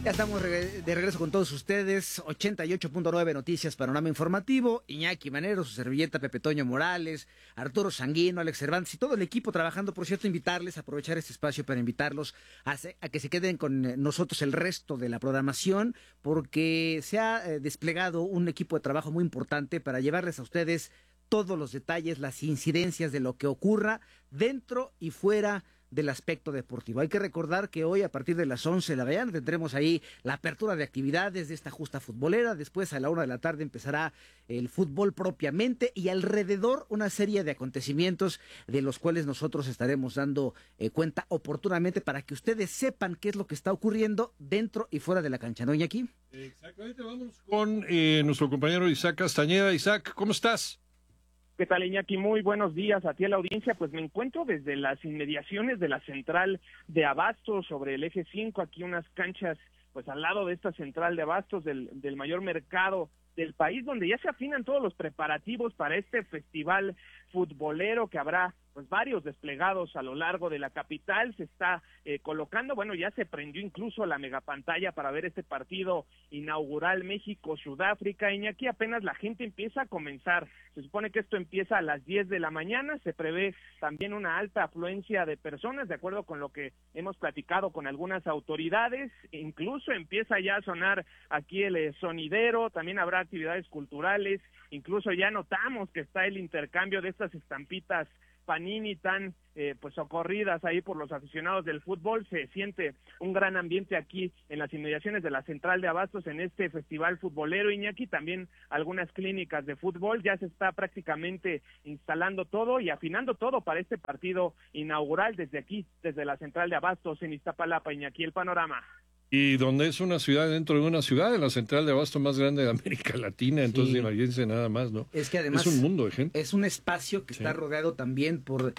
Ya estamos de regreso con todos ustedes. 88.9 Noticias, Panorama Informativo. Iñaki Manero, su servilleta Pepe Toño Morales, Arturo Sanguino, Alex Cervantes y todo el equipo trabajando. Por cierto, invitarles a aprovechar este espacio para invitarlos a que se queden con nosotros el resto de la programación, porque se ha desplegado un equipo de trabajo muy importante para llevarles a ustedes todos los detalles, las incidencias de lo que ocurra dentro y fuera del aspecto deportivo. Hay que recordar que hoy a partir de las 11 de la mañana tendremos ahí la apertura de actividades de esta justa futbolera. Después a la 1 de la tarde empezará el fútbol propiamente y alrededor una serie de acontecimientos de los cuales nosotros estaremos dando cuenta oportunamente para que ustedes sepan qué es lo que está ocurriendo dentro y fuera de la cancha, ¿no, Iñaki? Exactamente, vamos con nuestro compañero Isaac Castañeda. Isaac, ¿cómo estás? ¿Qué tal, Iñaki? Muy buenos días a ti, a la audiencia. Pues me encuentro desde las inmediaciones de la central de Abastos sobre el eje 5, aquí unas canchas pues al lado de esta central de Abastos del mayor mercado del país, donde ya se afinan todos los preparativos para este festival futbolero que habrá pues varios desplegados a lo largo de la capital. Se está colocando, bueno, ya se prendió incluso la megapantalla para ver este partido inaugural México-Sudáfrica. Iñaki, apenas la gente empieza a comenzar. Se supone que esto empieza a las 10 de la mañana, se prevé también una alta afluencia de personas, de acuerdo con lo que hemos platicado con algunas autoridades. Incluso empieza ya a sonar aquí el sonidero, también habrá actividades culturales, incluso ya notamos que está el intercambio de estas estampitas Panini tan pues socorridas ahí por los aficionados del fútbol. Se siente un gran ambiente aquí en las inmediaciones de la central de Abastos en este festival futbolero, Iñaki. También algunas clínicas de fútbol, ya se está prácticamente instalando todo y afinando todo para este partido inaugural desde aquí, desde la central de Abastos en Iztapalapa, Iñaki, el panorama. Y donde es una ciudad dentro de una ciudad, en la central de abasto más grande de América Latina, entonces Sí. Imagínense nada más, ¿no? Es que además es un mundo de gente. es un espacio que Sí. está rodeado también por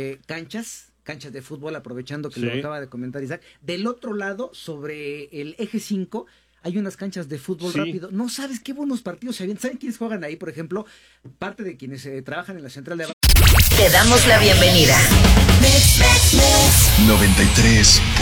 canchas de fútbol, aprovechando que Sí. lo acaba de comentar Isaac. Del otro lado, sobre el eje 5, hay unas canchas de fútbol Sí. rápido. No sabes qué buenos partidos se avientan. ¿Saben quiénes juegan ahí? Por ejemplo, parte de quienes trabajan en la central de... Te damos la bienvenida. 93.